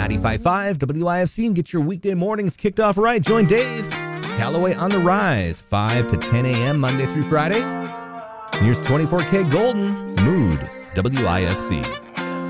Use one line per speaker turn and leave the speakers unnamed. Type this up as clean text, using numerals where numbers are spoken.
95.5 WIFC and get your weekday mornings kicked off right. Join Dave Calloway on the Rise, 5 to 10 a.m. Monday through Friday. Here's 24K Golden, Mood, WIFC.